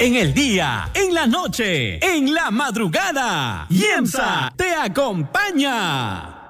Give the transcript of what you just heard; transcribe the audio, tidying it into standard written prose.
En el día, en la noche, en la madrugada, IEMSA te acompaña.